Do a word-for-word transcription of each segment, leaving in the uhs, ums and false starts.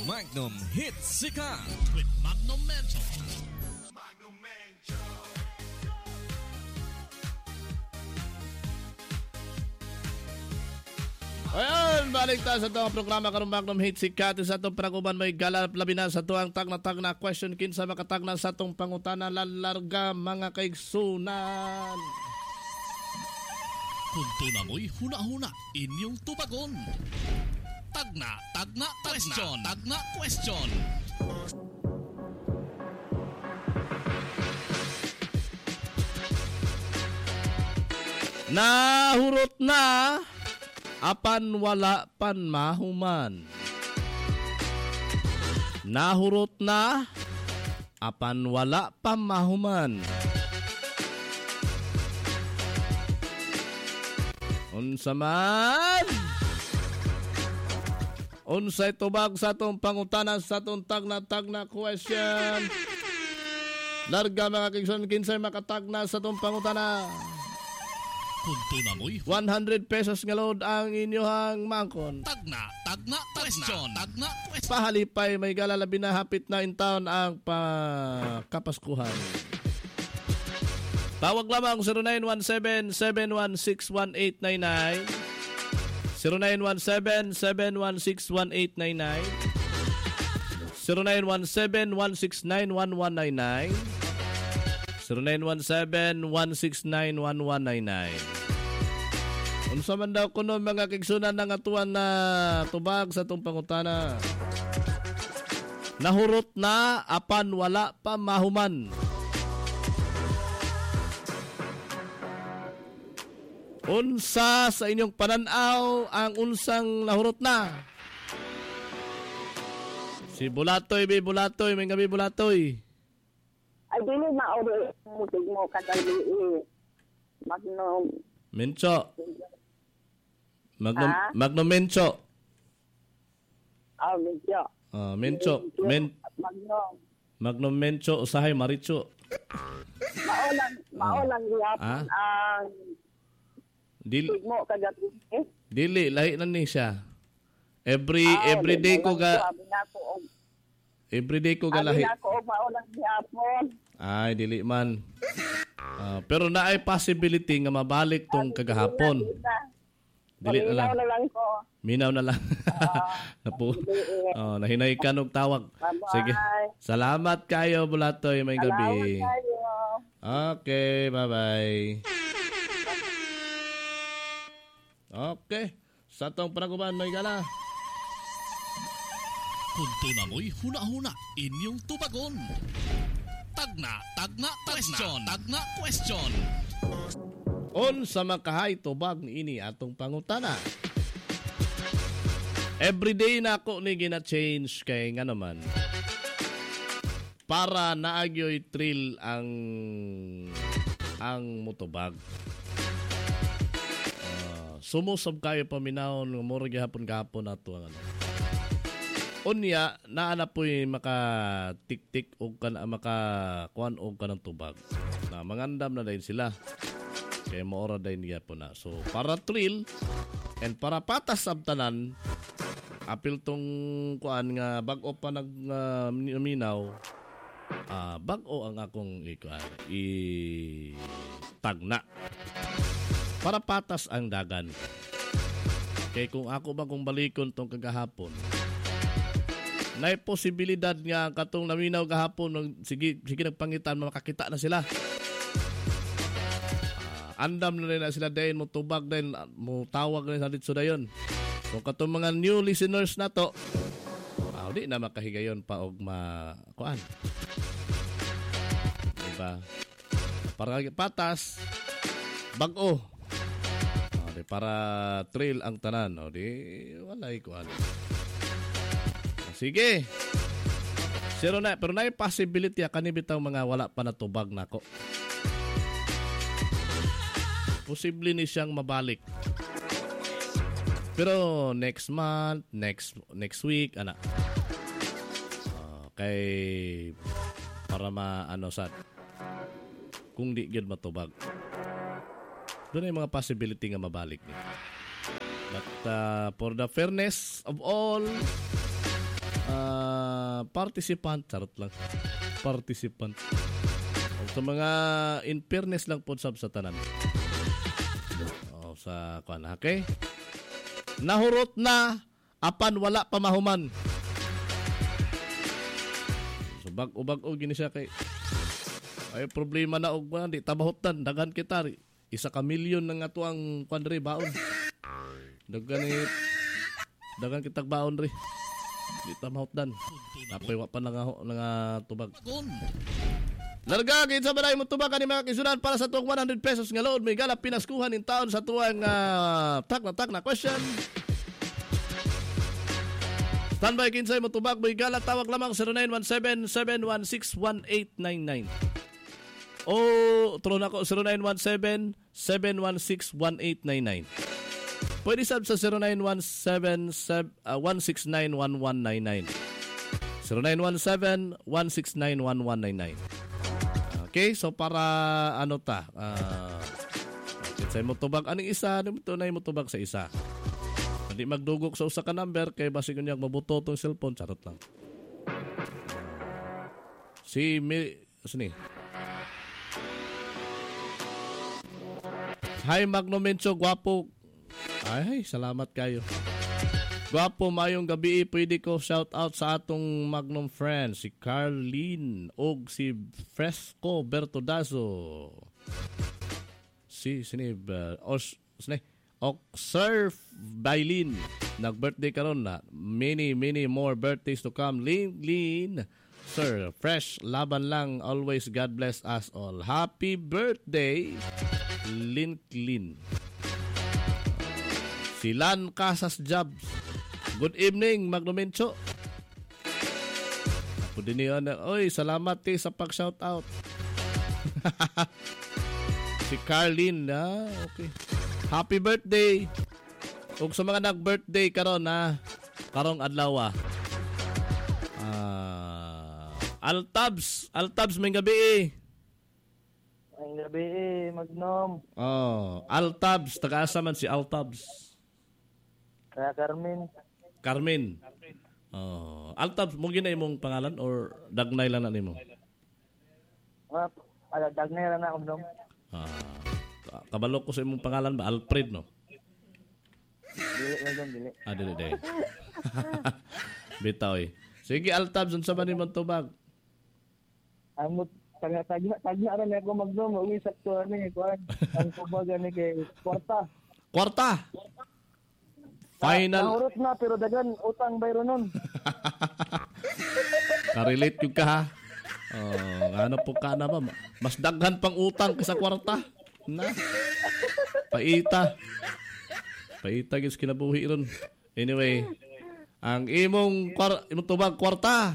Magnum Hits Sikat with Magnum Mencho. Magnum Mencho. Ayan, balik tayo sa itong programa karong Magnum Hits Sikat. Sa itong panaguban may galap labi na sa tuwang tag-na-tag na question kinsa makatag na sa itong pangutana lalarga mga kaigsunan. Kung tuna mo'y huna-huna, inyong tubagon. Tagna, tagna, question, tagna, question. Nahurot na, apan wala pan mahuman. Nahurot na, apan wala pan mahuman. Unsa man? Unsay tubag sa atong pangutana sa atong tag-na-tag na question? Larga mga kigson, kinsay makatag na sa atong pangutana? Kung tuna mo'y one hundred pesos nga load ang inyohang mangkon. tagna, tagna, question, tagna, question. Pahalipay may galalabi na hapit na in town ang pakapaskuhan. Tawag lamang zero nine one seven, seven one six, one eight nine nine. zero nine one seven, seven one six, one eight nine nine. zero nine one seven, one six nine, one one nine nine. zero nine one seven, one six nine, one one nine nine. Unsa man daw kuno mga kigsunan ng atuan na tubag sa itong pangutana? Nahurot na apan wala pa mahuman. Unsa sa inyong pananaw ang unsang nahurot na? Si Bulatoy, bi Bulatoy, may gabi Bulatoy. Ay, dili mauro mo mo kadali Magnum. Mencho. Magnum, Ha? Magnum Mencho. Ah, medyo. Ah, Mencho. Men, Magnum. Magnum Mencho, usahay Maricho. Maulang, maulang gihapon Ah? ang Dili, tigmo kadali eh. dili lahi na ni siya. Every Ah, every day ko ga Sabi na ko, og- every day ko ga sabi lahi. na ko, og maulang gihapon. Ay, dili man. Ah, pero naay possibility nga mabalik tong kagahapon. Dili na lang. Malinaw na lang ko. Minaw na lang. Napo. Oh, nahinay ka og tawag. Bye-bye. Sige. Salamat kayo Bulatoy, may gabi. Salamat kayo. Okay, bye-bye. Okay. Sa tong panaguban may gala. Kung tuna mo'y huna-huna, inyong tubagon. Tagna, tagna, question, tagna, question. Unsa makahay tubag ni ini atong pangutana? Everyday na ako ni gina-change kay nga naman. Para naagyoy thrill ang ang mutubag. Uh, sumusab kayo paminaw ng murag hapon gahapon ato ang ano. Unya naana po'y maka tik-tik o kan maka kuan og kanang tubag. Na mangandam na din sila. Kaya maora din niya po na. So, para thrill and para patas sabtanan, apil tong kuan nga bag-o pa nagminaw, uh, bag-o ang akong ikuan, i-tagna. Para patas ang dagan. Kaya kung ako ba kung balikon tong kagahapon, na posibilidad nga katong naminaw gahapon, sige, sige nagpangitan, makakita na sila. Andam na rin na sila dahin mo tubag dahin mo tawag na sa dito dayon. So katong mga new listeners na to, ah, di na makahigayon pa og ma kuan. Diba? Para patas bag-o. Ah, di para trail ang tanan, o di walay kuan. Ah, sige. Zero na, pero na possibility kanibitaw mga wala pa na tubag nako. Posible ni siyang mabalik. Pero next month, next next week, ana. Uh, kay para ma ano sa kung di gyud matubag. Doon ay mga possibility nga mabalik niya. But uh, for the fairness of all, ah, participant, charot lang. Participant. O, sa mga in fairness lang po sab sa tanan. O, sa kuan, okay? Nahurot na apan wala pa mahuman. So bag-ubag-og gini siya kay ay problema na og ba di tabahotan daghan kita isa ka milyon nang ato ang kuan ri baon. Daghan ni daghan kitag baon ri. Di tabahotan. Napay wa pa nga nga tubag. Larga gid sa balay mo tubag ani mga kisunan para sa tuwang one hundred pesos nga load may galap pinaskuhan in taon sa tuwang uh, tak na tak na question. Standby kinsay mo tubag may galap tawag lamang zero nine one seven, seven one six, one eight nine nine. O turo na ko zero nine one seven, seven one six, one eight nine nine. Pwede sab sa zero nine one seven, one six nine, one one nine nine. zero nine one seven, one six nine, one one nine nine. Okay, so para ano ta? Uh, kinsay mo tubag aning isa, ano to na mo tubag sa isa. Hindi magdugok sa usa ka number kay basig unya mabuto tong cellphone, charot lang. Si Mi, sini. Hi Magno Mencho, gwapo. Ay, salamat kayo. Gwapo, mayong gabi, pwede ko shout out sa atong Magnum friends, si Carlene og si Fresco Bertodazo. Si, sini, uh, os, sini, Oxurf Bailin. Nag-birthday karon na. Many, many more birthdays to come. Lin, Lin, sir, fresh, laban lang, always God bless us all. Happy birthday, Lin, Lin. Si Lan Casas Jobs. Good evening, Magnomencho. Apo din yun. Oy, salamat eh sa pag-shoutout. Si Carlene, ah, okay. Happy birthday. Kung sa mga nag-birthday karon na karong adlaw. Ah, Altabs, Altabs may gabi eh. May gabi eh, Magnom. Oh, Altabs, taga-asa man si Altabs. Kaya Carmen. Carmen. Oh, Altabs mo ginay mong pangalan or dagnay lang na nimo? Ah, ala dagnay lang na Magnom. Ah, kabalo ko sa imong pangalan ba Alfred no? Dili Magnom, dili. Ah, dili dili. Bitaw eh. Sige Altabs, unsa man imong tubag? Amo tagna tagna tagna ra ako Magnom, uwi sakto ani kuan. Ang tubag ani kay kwarta. Kwarta. Final. Nahurot na pero dagan utang bayro nun. Ka-relate yung ka ha. Oh, ano po ka na ba? Mas daghan pang utang kaysa kwarta. Na. Paita. Paita gis kinabuhi ron. Anyway, ang imong kwar imong tubag kwarta.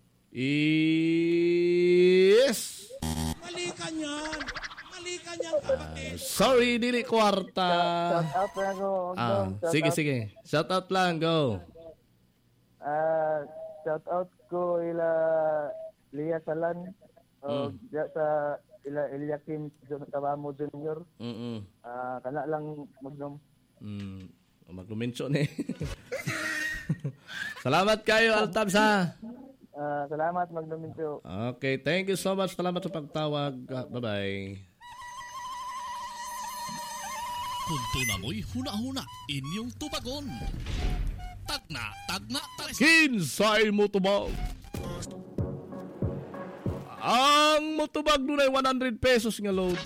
Is Mali ka niyan. Mali ka niyan, kapatid. sorry, dili kwarta. Shout out na ako. Ah, sige sige. Shout out lang, go. Ah, shout out ko ila Lia Salan o diya sa ila Eliakim Tabamo Junior. Mm. Ah, kana lang Magnom. Mm, maglumenso ni. Salamat kayo Altabs ha. Ah, salamat Magnom Mincho. Okay, thank you so much. Salamat sa pagtawag. Ah, bye-bye. Punto na mo'y huna-huna inyong tubagon. Tagna, tagna, tagna. Kinsay mo tubag? Ang motubag nun ay one hundred pesos nga load.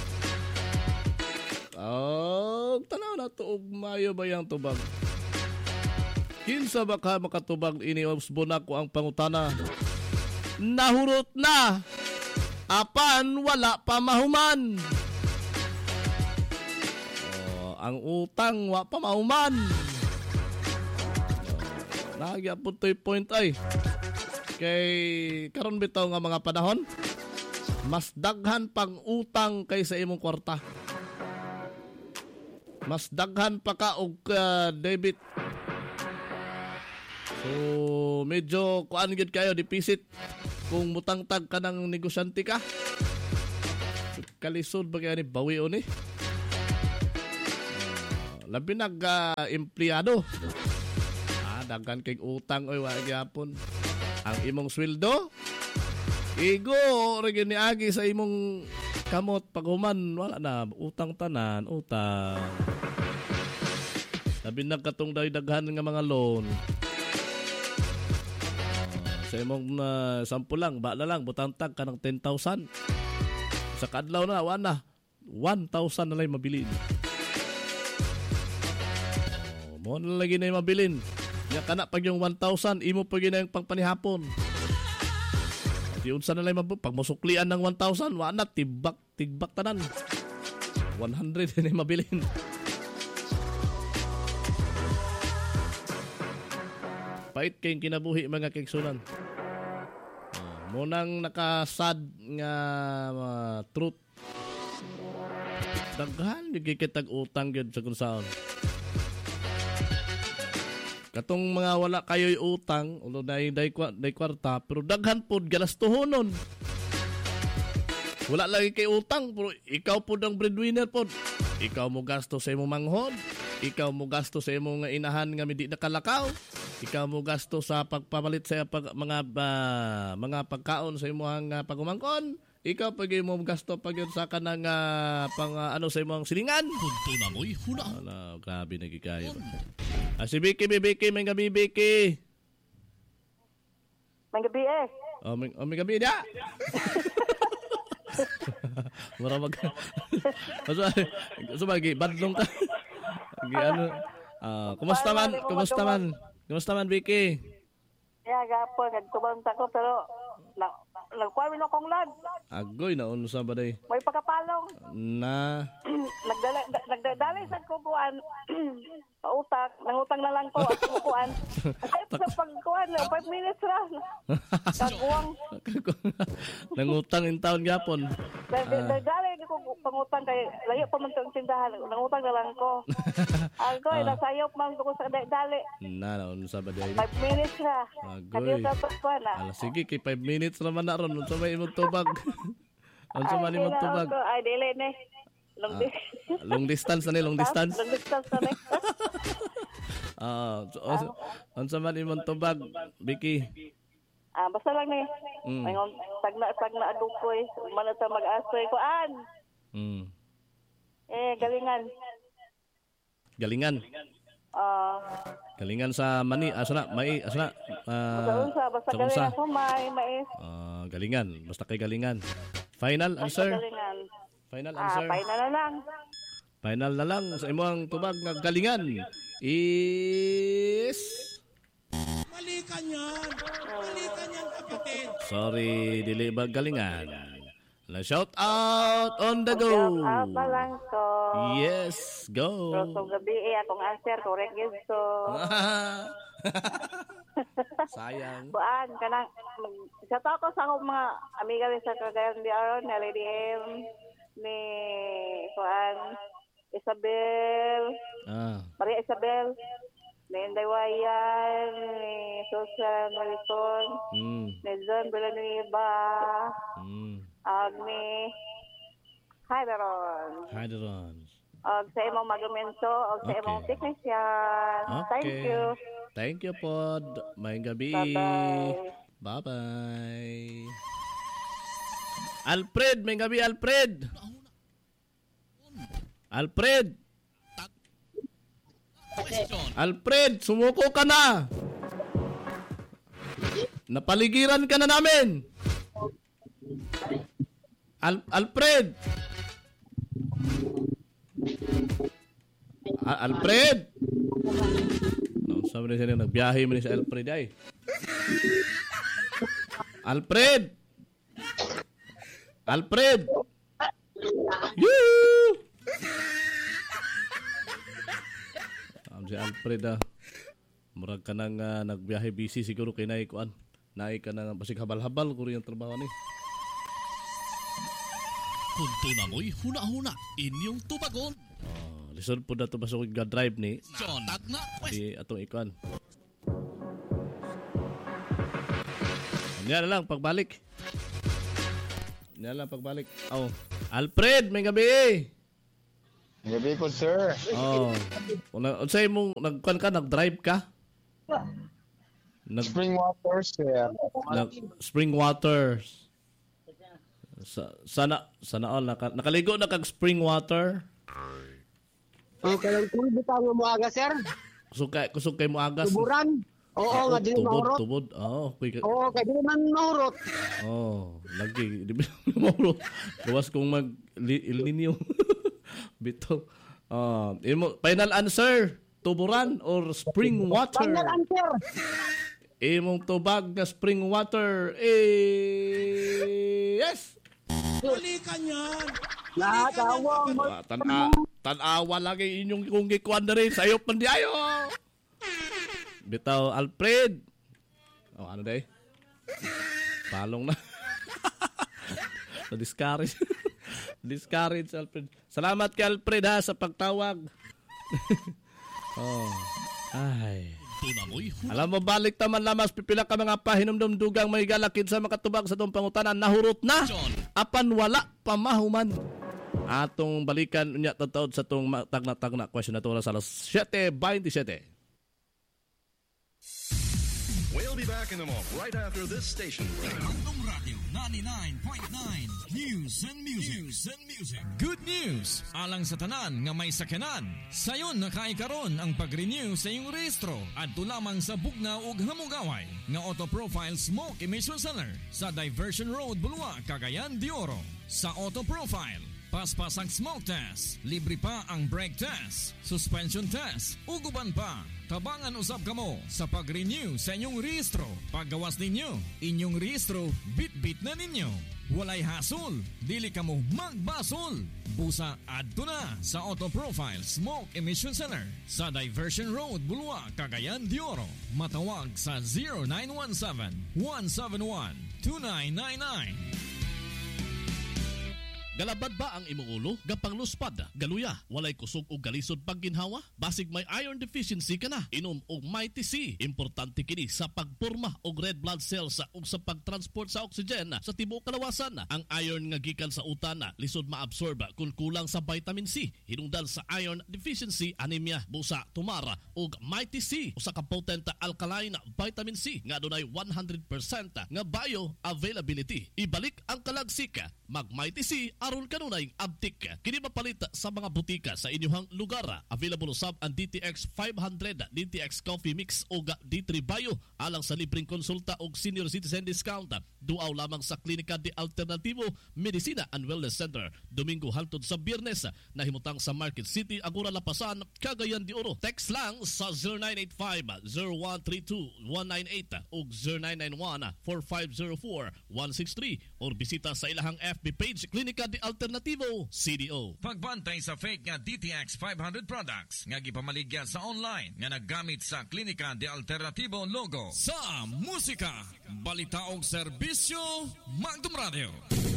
Oh, tanaw na to og mayo ba yang tubag? Kinsa ba ka makatubag ini usbon ako ang pangutana? Nahurot na. Apan wala pa mahuman. Oh, ang utang wa pa mahuman. Nagyapon to'y point ay. Kay karon bitaw nga mga panahon, mas daghan pang utang kaysa imong kwarta. Mas daghan pa ka og uh, debit. So medyo kuan gid kayo deficit kung mutangtag ka ng negosyante ka. Kalisod ba kaya ni bawi o ni? Uh, labi nag uh, empleyado. daghan kay utang oy wa gyapon. Ang imong sweldo igo ora gyud niagi sa imong kamot paghuman wala na utang tanan, utang. Labi na katong daghan nga mga loan. Sa imong uh, sampu lang, ba na lang, butantag ka ng ten thousand. Sa kadlaw na, wala na. one thousand na lang mabilin. Oh, mo na lagi na yung mabilin. Yan ka na pag yung one thousand, imo pag yun na yung pangpanihapon. At yun sa na lang mabilin. Pag masuklian ng one thousand, wala na, tibak, tigbak tanan. one hundred na yung mabilin. Pait kayong kinabuhi mga keksunan. Uh, munang nakasad nga uh, truth. Daghan yung kikitag utang yun sa kung saan. Katong mga wala kayo'y utang, ulo na yung day, day kwarta, pero daghan po galastuhonon. Wala lagi kay utang, pero ikaw po ang breadwinner po. Ikaw mo gasto sa imong manghod. Ikaw mo gasto sa imong inahan nga midi nakalakaw. Ikaw mo gasto sa pagpamalit sa pag, mga uh, mga pagkaon sa imong uh, pagumangkon. Ikaw pag mo gasto pag yun sa kanang uh, pang uh, ano sa imong silingan. Punto na mo'y huna. Ano, grabe nagikayo. Ah, si Vicky, Vicky, may gabi, Vicky. May gabi eh. Oh, may, oh, may gabi na. Mara mag... Maso, so, magi, badlong ka. Magi, ano, uh, kumusta man, kumusta man? Kumusta man, Vicky? Yeah, gapon, nagkumanta ko, pero na, nagkuha mo kong lag. Agoy, naunsa ba day? May pagkapalong. Na... Nagdala, nagdadali sa kukuan. Pautak, nangutang na lang ko at kukuan. Kahit sa pagkuan, five minutes lang. Kaguwang. Nangutang in town gapon. Nagdali ko pangutang kay layo pa man tong tindahan. Nangutang na lang ko. Agoy, nasayop man ko sa dali. Na, naunsa ba day? five minutes na. Agoy. Kadi sa pagkuan na. Ala, sige, kay five minutes naman na ron. Unsa may imong tubag? Unsa man imong tubag? Ay, dili ni. Long, Ah, long distance na ni, long distance. Long distance na ni. Ah, so, unsa- unsa man imong tubag, Vicky? Ah, basta lang ni. Mm. May tagna tagna adukoy, man ta mag-asoy ko an. Mm. Eh galingan. Galingan. Ah, Galingan sa mani, asa na, mai, asa na. Ah, sa basta sa unsa? galingan so may mais. Ah, galingan, basta kay galingan. Final answer. Galingan. Final Ah, answer. pay na na lang. Final na lang sa imong tubag nga galingan is Mali ka niyan. Mali ka niyan, kapatid. sorry, dili ba galingan. La shout out on the go. Shout out na lang ko. Yes, go. Pero sa gabi eh akong answer correct gyud so. Sayang. Buan kanang shout out ko sa akong mga amiga rin sa Cagayan de Oro, ni Lady M, ni Juan, Isabel, Ah, Maria Isabel, ni Inday Wayan, ni Susan Maricon, mm, ni John Villanueva, mm. Agni, hi Daron, Hi, Daron. og sa imong magumento, og sa Okay. imong technician. Thank Okay. you. Thank you, pod. May gabi. Bye-bye. Bye-bye. Alfred, may gabi, Alfred. Alfred. Question. Alfred, sumuko ka na. Napaligiran ka na namin. Al Alfred. Al Alfred. No, sabi na siya na nagbiyahe mo ni si Alfred ay. Alfred. Alfred. Yoo! Um, si Alfred ah. Murag ka nang uh, nagbiyahe busy siguro kay naay kuan. Naay ka nang basig habal-habal kuri ang trabaho ni. Punto na mo'y huna-huna. Inyong tubagon. Oh, lisod po na to basog ga drive ni John. Tagna question. di atong ikuan. Yan na lang pagbalik. Yan na lang pagbalik. Oh, Alfred, may gabi. Gabi po, sir. Oh. Una unsay mong nagkuan ka, nag-drive ka? Nag, Spring water, sir. nag spring waters. Sa, sana sana all naka, nakaligo na kag spring water. O kaya kung bitaw mo aga, sir? Kusog kay kusog kay mo agas. Tuburan? Oo, Ah, nga, di tubod, mahurot. tubod. Oh, okay. ka- Oo, kaya di naman mahurot. Oh, lagi di ba mauro. Gawas kong mag li, El Nino. Bito. Ah, imo final answer, tuburan or spring water? Final answer. Imong tubag nga spring water. Eh, yes. Mali ka niyan. Lahat awang mo. Ah, tan-a, tan-awa lagi inyong kung gikuan na rin. Sayo pandiayo. Bitaw, Alfred. Oh, ano day? Palong na. Na-discourage. Discourage, Alfred. Salamat kay Alfred ha sa pagtawag. Oh. Ay. Tunamoy huna. Alam mo, balik taman lamas, pipila ka mga pahinumdum dugang may galakid sa makatubag sa itong pangutanan. Nahurot na. Apan wala pamahuman. Atong balikan niya tataod sa itong tagna-tagna question na ito sa alas siyete twenty-seven. We'll be back in a moment, right after this station. Bandung Radio ninety-nine point nine News and Music. News and Music. Good news! Alang sa tanan nga may sakyanan. Sayon nakaikaron ang pag-renew sa iyong rehistro at lamang sa bugnaw ug hamugaway nga Auto Profile Smoke Emission Center sa Diversion Road, Bulwa, Cagayan de Oro. Sa Auto Profile, paspas ang smoke test, libre pa ang brake test, suspension test, uguban pa. Tabangan usab kamo sa pag-renew sa inyong rehistro. Paggawas ninyo, inyong rehistro, bit-bit na ninyo. Walay hasol, dili kamo magbasol. Busa adto na sa Auto Profile Smoke Emission Center sa Diversion Road, Bulwa, Cagayan de Oro. Matawag sa zero nine one seven, one seven one, two nine nine nine. Galabad ba ang imong ulo? Gapang luspad, galuya, walay kusog o galisod pag ginhawa? Basig may iron deficiency ka na. Inom og Mighty C. Importante kini sa pagporma og red blood cells ug sa pagtransport sa oxygen sa tibuok kalawasan. Ang iron nga gikan sa utana lisod maabsorb kung kulang sa vitamin C. Hinungdan sa iron deficiency, anemia, busa, tumara ug Mighty C. Usa ka potent alkaline vitamin C nga adunay one hundred percent nga bioavailability. Ibalik ang kalagsik. Mag Mighty C aron kanunay abtik. Kini mapalit sa mga butika sa inyong lugar. Available usab ang D T X five hundred, D T X Coffee Mix o D three Bio alang sa libreng konsulta og senior citizen discount. Duaw lamang sa Klinika de Alternativo Medicina and Wellness Center. Domingo hangtod sa Biyernes nahimutang sa Market City, Agora Lapasan, Cagayan de Oro. Text lang sa zero nine eight five, zero one three two, one nine eight o zero nine nine one, four five zero four, one six three or bisita sa ilahang F B page Klinika de Alternativo C D O. Pagbantay sa fake nga D T X five hundred products nga gipamaligya sa online nga naggamit sa Klinika de Alternativo logo. Sa musika, balita og serbisyo, Magdum Radio.